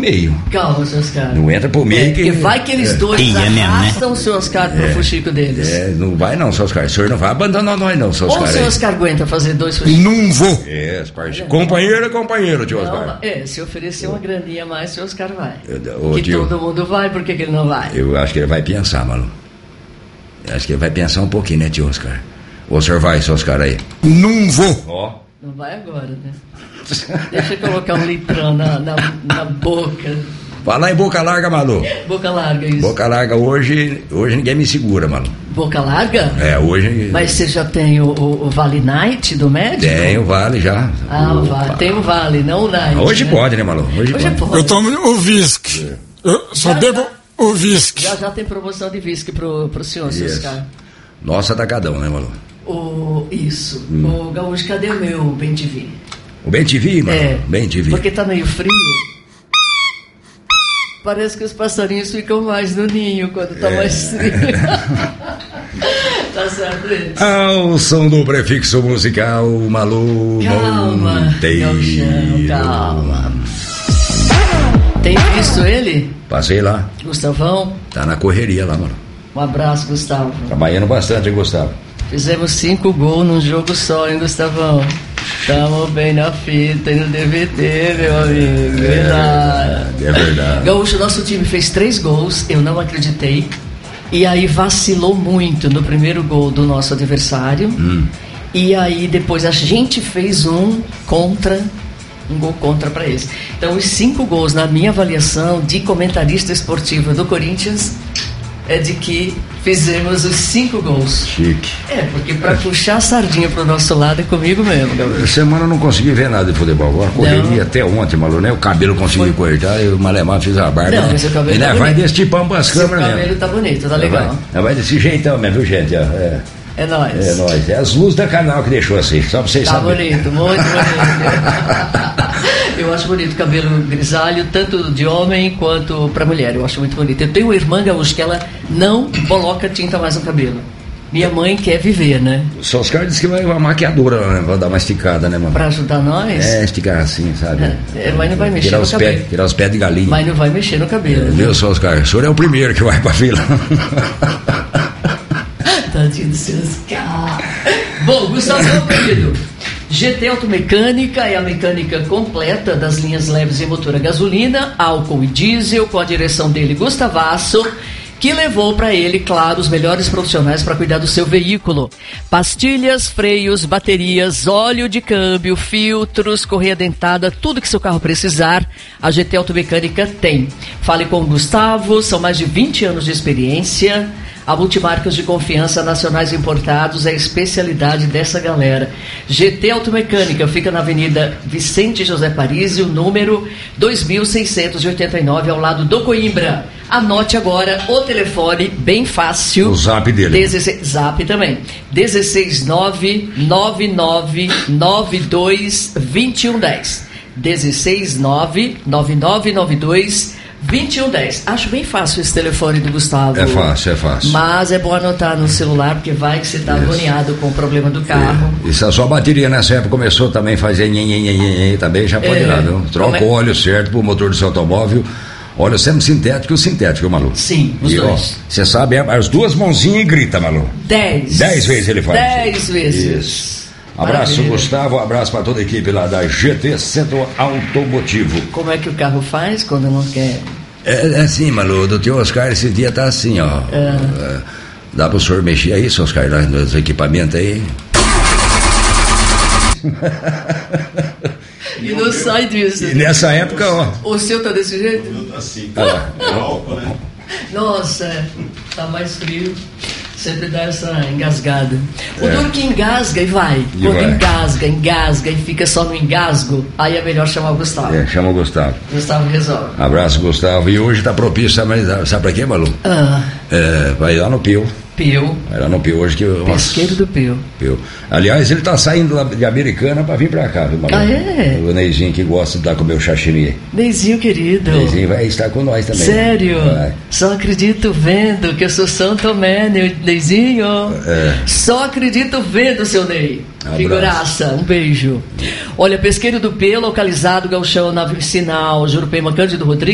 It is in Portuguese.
meio. Calma, seu Oscar. Não entra pro meio. Porque vai que eles dois arrastam o seu Oscar pro fuxico deles. Não vai não, seu Oscar. O senhor não vai abandonar nós não, seu Oscar. Ou o seu Oscar aguenta fazer 2 fuxicos? Não vou. Companheiro é companheiro, tio Oscar. Se oferecer uma graninha a mais, o seu Oscar vai. Tio, todo mundo vai, por que ele não vai? Eu acho que ele vai pensar, Malu. Eu acho que ele vai pensar um pouquinho, né, tio Oscar? O senhor vai, seu Oscar, aí? Não vou. Não vai agora, né? Deixa eu colocar um litrão na boca. Fala em boca larga, Malu. Boca larga, isso. Boca larga, hoje ninguém me segura, Malu. Boca larga? Hoje... Mas você já tem o Vale Night do médico? Tem o Vale já. O Vale. Tem o Vale, não o Night. Hoje, né? Pode, né, Malu? Hoje pode. Eu tomo o whisky. Eu só bebo o whisky. Já tem promoção de whisky pro senhor, seus caras. Nossa, atacadão, né, Malu? Isso. O Gaúcho, cadê o meu Bem-TV? O Bem-TV, Malu? Bem-TV. Porque tá meio frio. Parece que os passarinhos ficam mais no ninho quando tá mais frio. Tá certo isso? Ao som do prefixo musical, Malu. Calma, calma. Tem visto ele? Passei lá. Gustavão? Tá na correria lá, Malu. Um abraço, Gustavo. Trabalhando bastante, hein, Gustavo? Fizemos 5 gols num jogo só, hein, Gustavão? Tamo bem na fita e no DVD, meu amigo. É verdade. Gaúcho, nosso time fez 3 gols, eu não acreditei. E aí vacilou muito no primeiro gol do nosso adversário. E aí depois a gente fez um gol contra pra eles. Então os 5 gols, na minha avaliação de comentarista esportivo do Corinthians, é de que fizemos os 5 gols. Chique. Porque pra puxar a sardinha pro nosso lado é comigo mesmo, Gabriel. Semana eu não consegui ver nada de futebol. Agora correria até ontem, Malu, né? O cabelo consegui cortar, eu malemar fiz a barba. Não, mas o cabelo tá vai desse tipão pras câmeras mesmo. O cabelo tá bonito, tá legal. Vai desse jeitão mesmo, viu, gente? É nóis. É nóis. É as luzes da canal que deixou assim, só pra vocês saberem. Tá bonito, muito bonito. Eu acho bonito o cabelo grisalho, tanto de homem quanto pra mulher. Eu acho muito bonito. Eu tenho uma irmã, Gaúcho, que ela não coloca tinta mais no cabelo. Minha mãe quer viver, né? Só os caras dizem que vai uma maquiadora, né? Vai dar uma esticada, né, mano? Pra ajudar nós? Esticar assim, sabe? Mas não vai mexer no cabelo. Tirar os pés de galinha. Mas não vai mexer no cabelo. Viu só, Oscar? O senhor é o primeiro que vai pra fila. Tadinho dos seus caras. Bom, Gustavo, querido. GT Automecânica é a mecânica completa das linhas leves em motor a gasolina, álcool e diesel, com a direção dele, Gustavasso, que levou para ele, claro, os melhores profissionais para cuidar do seu veículo. Pastilhas, freios, baterias, óleo de câmbio, filtros, correia dentada, tudo que seu carro precisar, a GT Automecânica tem. Fale com o Gustavo, são mais de 20 anos de experiência. A Multimarcas de confiança nacionais importados é a especialidade dessa galera. GT Automecânica fica na Avenida Vicente José Parísio, número 2689, ao lado do Coimbra. Anote agora o telefone, bem fácil. O zap dele. Zap também. 16999922110. 16999922110. 2110. Acho bem fácil esse telefone do Gustavo. É fácil. Mas é bom anotar no celular, porque vai que você está agoniado com o problema do carro. Isso a sua bateria nessa época começou também a fazer também já pode ir lá, viu? Troca o óleo certo pro motor do seu automóvel. Óleo sempre sintético e o sintético, Malu. Sim, os dois. Você sabe, as duas mãozinhas e grita, Malu. 10 vezes ele faz. 10 vezes. Isso. Abraço, Gustavo, abraço para toda a equipe lá da GT Centro Automotivo. Como é que o carro faz quando não quer? É assim, Malu, do teu Oscar esse dia tá assim, ó. Dá pro senhor mexer aí, seu Oscar, nos equipamentos aí? E não sai disso. E nessa época, ó. O seu tá desse jeito? O meu tá assim. Álcool, né? Nossa, tá mais frio. Sempre dá essa engasgada. O duro que engasga e vai. Quando engasga e fica só no engasgo, aí é melhor chamar o Gustavo. Chama o Gustavo. Gustavo resolve. Abraço, Gustavo. E hoje tá propício, sabe pra quê, Malu? Vai lá no Pio. Vai lá no Pio hoje que... Pesqueiro do Pio. Aliás, ele tá saindo lá de Americana pra vir pra cá, viu, Malu? O Neizinho que gosta de dar com o meu sashimi. Neizinho querido. Neizinho vai estar com nós também. Sério? Só acredito vendo que eu sou São Tomé, Neizinho. Só acredito vendo, seu Ney. Figuraça, um beijo. Olha, Pesqueiro do P, localizado, Gauchão, na Vicinal, Jurupema, Cândido Rodrigues.